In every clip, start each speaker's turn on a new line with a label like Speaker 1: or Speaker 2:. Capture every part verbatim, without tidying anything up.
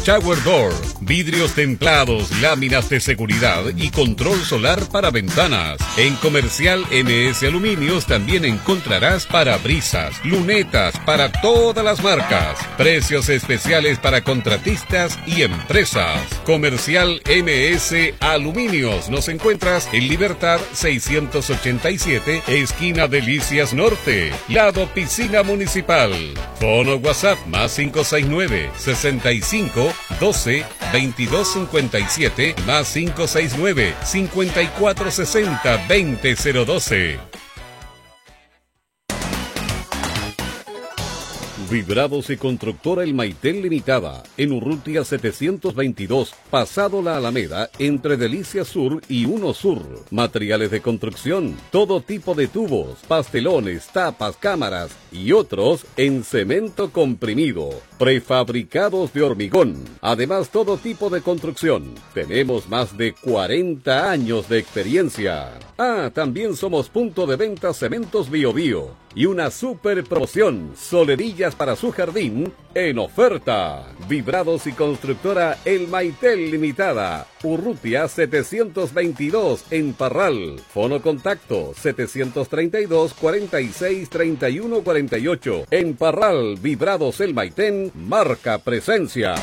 Speaker 1: shower door, vidrios templados, láminas de seguridad y control solar para ventanas. En Comercial M S Aluminios también encontrarás parabrisas, lunetas para todas las marcas. Precios especiales para contratistas y empresas. Comercial M S Aluminios. Nos encuentras en Libertad seiscientos ochenta y siete, esquina Delicias Norte, lado Piscina Municipal. Fono WhatsApp más cinco seis nueve, sesenta y cinco, doce, veintidós cincuenta y siete, más cinco seis nueve, cincuenta y cuatro sesenta, veinte cero doce. Vibrados y Constructora El Maitel Limitada, en Urrutia setecientos veintidós, pasado la Alameda, entre Delicias Sur y Uno Sur. Materiales de construcción, todo tipo de tubos, pastelones, tapas, cámaras y otros en cemento comprimido. Prefabricados de hormigón. Además, todo tipo de construcción. Tenemos más de cuarenta años de experiencia. Ah, también somos punto de venta Cementos Bio Bio. Y una super promoción, solerillas para su jardín en oferta. Vibrados y Constructora El Maitel Limitada, Urrutia setecientos veintidós en Parral. Fono contacto setecientos treinta y dos, cuarenta y seis, treinta y uno, cuarenta y ocho. En Parral, Vibrados El Maitén, marca presencia.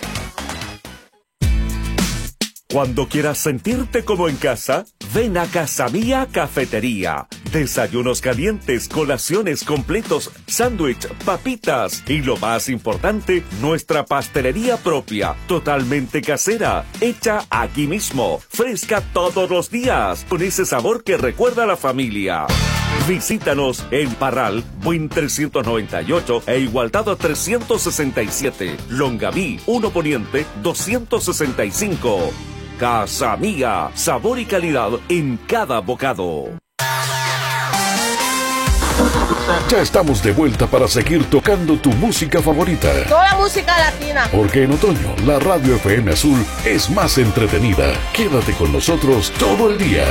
Speaker 2: Cuando quieras sentirte como en casa, ven a Casa Mía Cafetería. Desayunos calientes, colaciones completos, sándwich, papitas y lo más importante, nuestra pastelería propia, totalmente casera, hecha aquí mismo, fresca todos los días, con ese sabor que recuerda a la familia. Visítanos en Parral, Buin trescientos noventa y ocho e Igualdad trescientos sesenta y siete, Longaví, uno Poniente doscientos sesenta y cinco. Casa Mía, sabor y calidad en cada bocado.
Speaker 3: Ya estamos de vuelta para seguir tocando tu música favorita.
Speaker 4: Toda música latina.
Speaker 3: Porque en otoño la Radio F M Azul es más entretenida. Quédate con nosotros todo el día.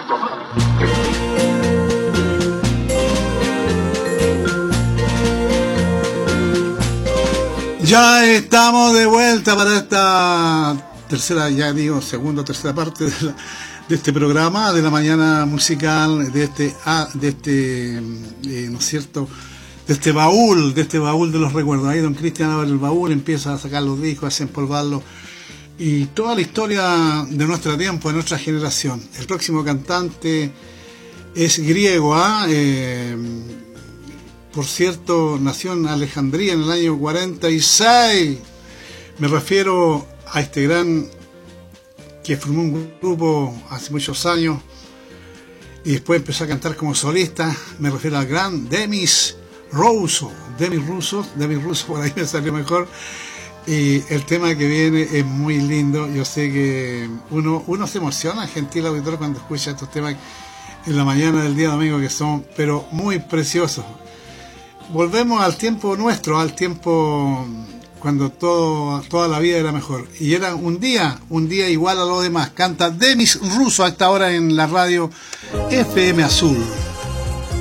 Speaker 5: Ya estamos de vuelta para esta tercera, ya digo, segunda o tercera parte de, la, de este programa, de la mañana musical, de este, ah, de este eh, ¿no es cierto?, de este baúl, de este baúl de los recuerdos. Ahí don Cristian abre el baúl, empieza a sacar los discos, a desempolvarlos, y toda la historia de nuestro tiempo, de nuestra generación. El próximo cantante es griego, ¿ah? Eh, por cierto, nació en Alejandría en el año cuarenta y seis. Me refiero a este gran que formó un grupo hace muchos años y después empezó a cantar como solista. Me refiero al gran Demis Roussos. Demis Roussos, Demis Roussos, por ahí me salió mejor. Y el tema que viene es muy lindo. Yo sé que uno, uno se emociona, gentil auditor, cuando escucha estos temas en la mañana del día domingo, que son pero muy preciosos. Volvemos al tiempo nuestro, al tiempo cuando todo, toda la vida era mejor. Y era un día, un día igual a lo demás. Canta Demis Roussos a esta hora en la radio F M Azul.